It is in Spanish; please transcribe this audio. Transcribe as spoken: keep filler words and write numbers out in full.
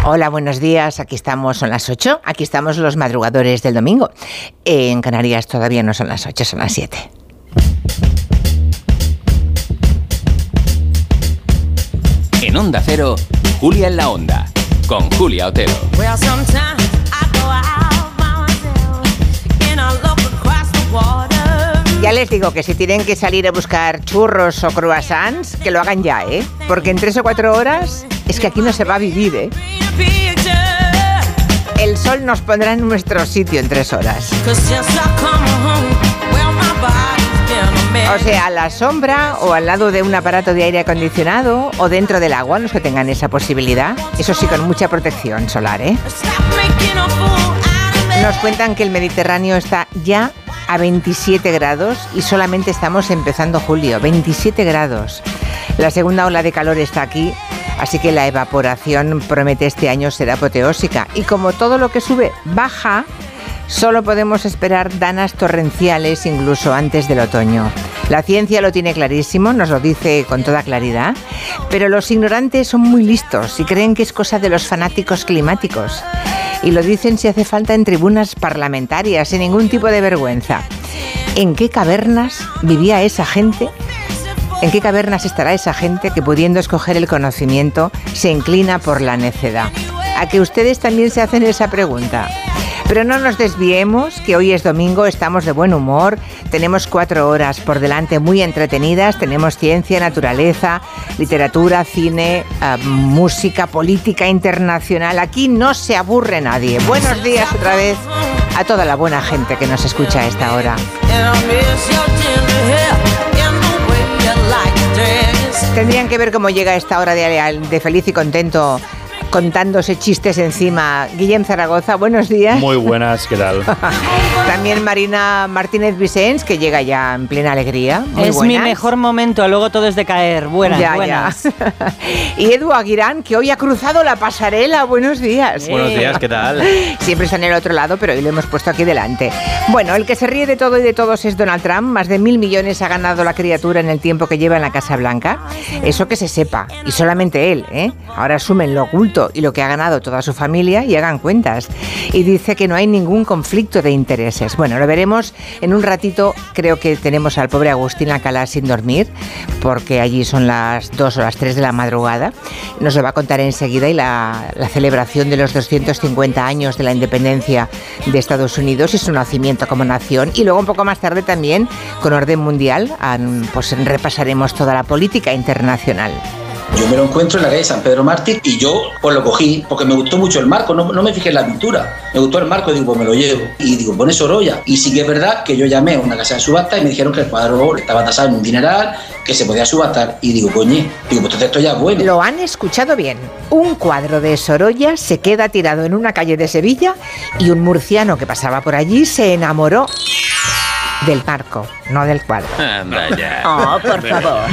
Hola, buenos días. Aquí estamos, son las ocho. Aquí estamos los madrugadores del domingo. En Canarias todavía no son las ocho, son las siete. En Onda Cero, Julia en la Onda, con Julia Otero. Ya les digo que si tienen que salir a buscar churros o croissants, que lo hagan ya, ¿eh? Porque en tres o cuatro horas es que aquí no se va a vivir, ¿eh? El sol nos pondrá en nuestro sitio en tres horas. O sea, a la sombra o al lado de un aparato de aire acondicionado o dentro del agua, los que tengan esa posibilidad. Eso sí, con mucha protección solar, ¿eh? Nos cuentan que el Mediterráneo está ya a veintisiete grados y solamente estamos empezando julio. veintisiete grados. La segunda ola de calor está aquí, así que la evaporación promete este año ser apoteósica. Y como todo lo que sube baja, solo podemos esperar danas torrenciales incluso antes del otoño. La ciencia lo tiene clarísimo, nos lo dice con toda claridad, pero los ignorantes son muy listos y creen que es cosa de los fanáticos climáticos. Y lo dicen si hace falta en tribunas parlamentarias, sin ningún tipo de vergüenza. ¿En qué cavernas vivía esa gente? ¿En qué cavernas estará esa gente que, pudiendo escoger el conocimiento, se inclina por la necedad? ¿A que ustedes también se hacen esa pregunta? Pero no nos desviemos, que hoy es domingo, estamos de buen humor, tenemos cuatro horas por delante muy entretenidas, tenemos ciencia, naturaleza, literatura, cine, uh, música, política internacional. Aquí no se aburre nadie. Buenos días otra vez a toda la buena gente que nos escucha a esta hora. Tendrían que ver cómo llega a esta hora de, de feliz y contento, contándose chistes encima. Guillem Zaragoza, buenos días. Muy buenas, ¿qué tal? También Marina Martínez Vicens, que llega ya en plena alegría. Muy es buenas. Mi mejor momento, luego todo es de caer. Buenas, ya, buenas. Ya. Y Edu Aguirán, que hoy ha cruzado la pasarela. Buenos días. Eh. Buenos días, ¿qué tal? Siempre está en el otro lado, pero hoy lo hemos puesto aquí delante. Bueno, el que se ríe de todo y de todos es Donald Trump. Más de mil millones ha ganado la criatura en el tiempo que lleva en la Casa Blanca. Eso que se sepa. Y solamente él, ¿eh? Ahora asumen lo oculto y lo que ha ganado toda su familia y hagan cuentas. Y dice que no hay ningún conflicto de intereses. Bueno, lo veremos en un ratito. Creo que tenemos al pobre Agustín Alcalá sin dormir, porque allí son las dos o las tres de la madrugada. Nos lo va a contar enseguida, y la, la celebración de los doscientos cincuenta años de la independencia de Estados Unidos y su nacimiento como nación. Y luego un poco más tarde también, con orden mundial, pues repasaremos toda la política internacional. Yo me lo encuentro en la calle San Pedro Mártir y yo pues lo cogí porque me gustó mucho el marco, no, no me fijé en la pintura, me gustó el marco y digo, pues me lo llevo. Y digo, pone Sorolla. Y sí que es verdad que yo llamé a una casa de subasta y me dijeron que el cuadro estaba tasado en un dineral, que se podía subastar. Y digo, coñe, digo, pues entonces esto ya es bueno. Lo han escuchado bien. Un cuadro de Sorolla se queda tirado en una calle de Sevilla y un murciano que pasaba por allí se enamoró del marco, no del cuadro. Anda ya. Oh, por favor.